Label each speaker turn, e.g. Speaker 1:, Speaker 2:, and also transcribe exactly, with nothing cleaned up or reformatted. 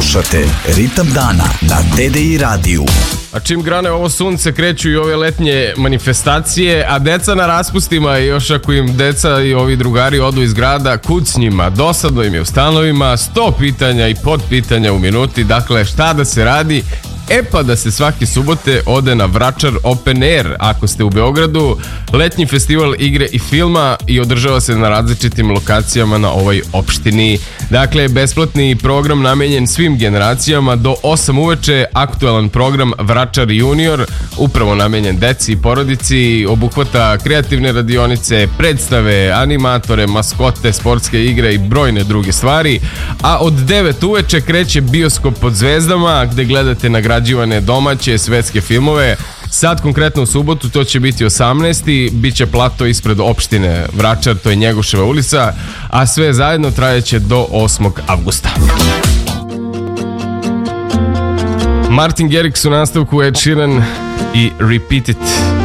Speaker 1: Slušate Ritam dana na D D I radiju.
Speaker 2: A čim grane ovo sunce, kreću i ove letnje manifestacije, a deca na raspustima, i još ako im deca i ovi drugari odu iz grada, kud s njima, dosadno im je u stanovima, sto pitanja i podpitanja u minuti, dakle šta da se radi? E pa da se svake subote ode na Vračar Open Air ako ste u Beogradu, letnji festival igre i filma, i održava se na različitim lokacijama na ovoj opštini. Dakle, besplatni program namenjen svim generacijama do osam uveče, aktualan program Vračar Junior, upravo namenjen deci i porodici, obuhvata kreativne radionice, predstave, animatore, maskote, sportske igre i brojne druge stvari, a od devet uveče kreće Bioskop pod zvezdama, gde gledate nagrađivane domaće svetske filmove. Sad konkretno u subotu to će biti osamnaesti Biće plato ispred opštine Vračar, to je Njegoševa ulica, a sve zajedno trajeće do osmog avgusta. Martin Garrix u nastavku, Ed Sheeran i Repeat It.